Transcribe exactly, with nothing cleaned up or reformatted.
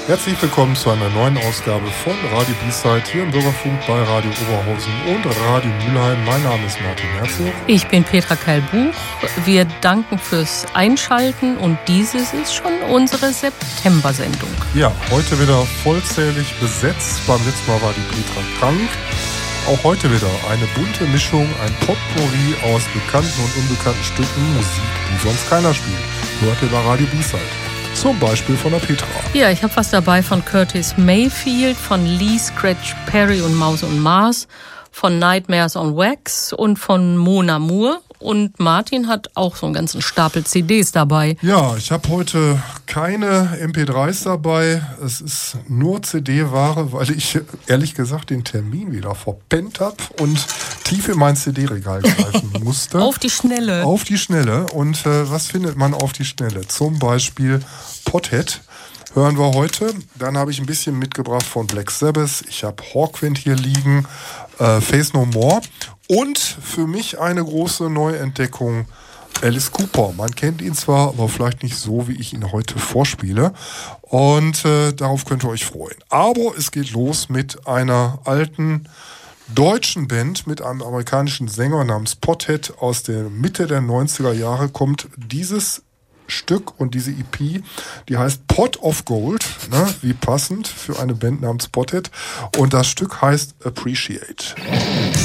Herzlich willkommen zu einer neuen Ausgabe von Radio B-Side hier im Bürgerfunk bei Radio Oberhausen und Radio Mülheim. Mein Name ist Martin Herzog. Ich bin Petra Keil-Buch. Wir danken fürs Einschalten und dieses ist schon unsere September-Sendung. Ja, heute wieder vollzählig besetzt. Beim letzten Mal war die Petra krank. Auch heute wieder eine bunte Mischung, ein Potpourri aus bekannten und unbekannten Stücken Musik, die sonst keiner spielt. Hört ihr bei Radio B-Side. Zum Beispiel von der Petra. Ja, ich habe was dabei von Curtis Mayfield, von Lee Scratch Perry und Maus und Mars, von Nightmares on Wax und von Mona Moore. Und Martin hat auch so einen ganzen Stapel C Ds dabei. Ja, ich habe heute keine M P dreis dabei. Es ist nur C D-Ware, weil ich ehrlich gesagt den Termin wieder verpennt habe und tief in mein C D-Regal greifen musste. Auf die Schnelle. Auf die Schnelle. Und äh, was findet man auf die Schnelle? Zum Beispiel Pothead. Hören wir heute. Dann habe ich ein bisschen mitgebracht von Black Sabbath. Ich habe Hawkwind hier liegen, äh, Faith No More. Und für mich eine große Neuentdeckung, Alice Cooper. Man kennt ihn zwar, aber vielleicht nicht so, wie ich ihn heute vorspiele. Und äh, darauf könnt ihr euch freuen. Aber es geht los mit einer alten deutschen Band, mit einem amerikanischen Sänger namens Pothead. Aus der Mitte der neunziger Jahre kommt dieses Stück und diese E P, die heißt Pot of Gold, ne, wie passend für eine Band namens Pothead. Und das Stück heißt Appreciate.